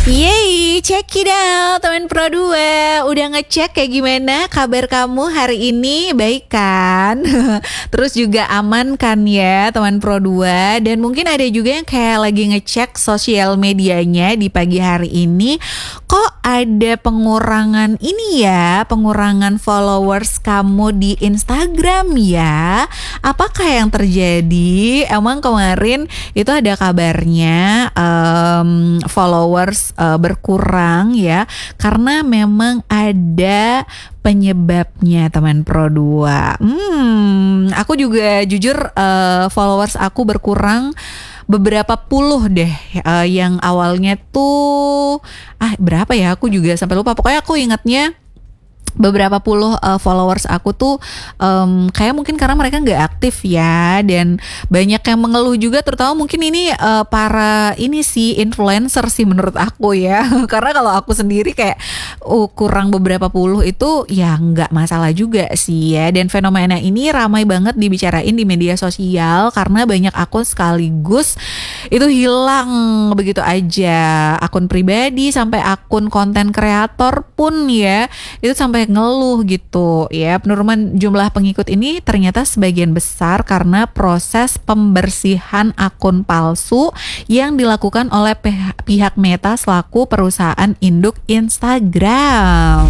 Yeay, check it out teman Pro 2. Udah ngecek kayak gimana kabar kamu hari ini? Baik kan? Terus juga aman kan ya teman Pro 2? Dan mungkin ada juga yang kayak lagi ngecek sosial medianya di pagi hari ini. Kok ada pengurangan ini ya? Pengurangan followers kamu di Instagram ya? Apakah yang terjadi? Emang kemarin itu ada kabarnya followers berkurang ya, karena memang ada penyebabnya teman Pro 2. Aku juga jujur followers aku berkurang beberapa puluh deh, yang awalnya tuh berapa ya, aku juga sampai lupa. Pokoknya aku ingatnya beberapa puluh followers aku tuh kayak mungkin karena mereka nggak aktif ya, dan banyak yang mengeluh juga, terutama mungkin ini para ini sih influencer sih menurut aku ya. Karena kalau aku sendiri kayak kurang beberapa puluh itu ya nggak masalah juga sih ya. Dan fenomena ini ramai banget dibicarain di media sosial karena banyak akun sekaligus itu hilang begitu aja, akun pribadi sampai akun konten kreator pun ya itu sampai ngeluh gitu ya. Penurunan jumlah pengikut ini ternyata sebagian besar karena proses pembersihan akun palsu yang dilakukan oleh pihak Meta selaku perusahaan induk Instagram.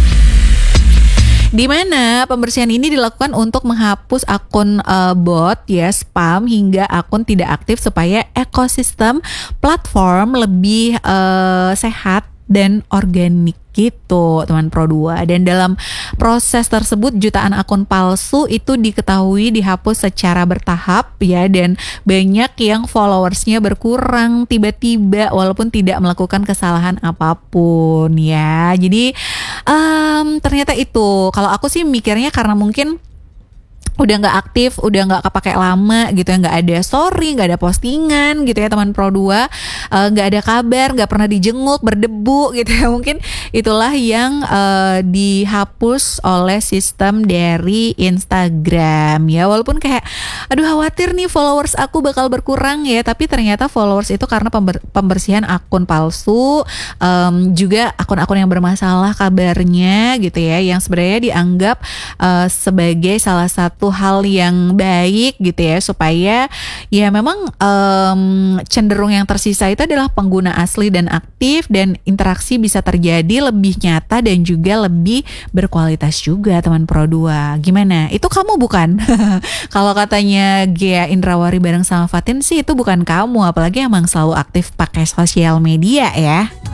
Di mana pembersihan ini dilakukan untuk menghapus akun bot ya, spam hingga akun tidak aktif supaya ekosistem platform lebih sehat dan organik gitu teman Pro 2. Dan dalam proses tersebut jutaan akun palsu itu diketahui dihapus secara bertahap ya, dan banyak yang followersnya berkurang tiba-tiba walaupun tidak melakukan kesalahan apapun ya. Jadi ternyata itu, kalau aku sih mikirnya karena mungkin udah nggak aktif, udah nggak kepake lama gitu ya, nggak ada story, nggak ada postingan gitu ya teman Pro 2, nggak ada kabar, nggak pernah dijenguk, berdebu gitu ya. Mungkin itulah yang dihapus oleh sistem dari Instagram ya. Walaupun kayak aduh khawatir nih followers aku bakal berkurang ya, tapi ternyata followers itu karena pembersihan akun palsu, juga akun-akun yang bermasalah kabarnya gitu ya, yang sebenarnya dianggap sebagai salah satu hal yang baik gitu ya, supaya ya memang cenderung yang tersisa itu adalah pengguna asli dan aktif, dan interaksi bisa terjadi lebih nyata dan juga lebih berkualitas juga teman Pro 2. Gimana? Itu kamu bukan? Kalau katanya Ghea Indrawari bareng sama Fatin sih itu bukan kamu, apalagi emang selalu aktif pakai sosial media ya.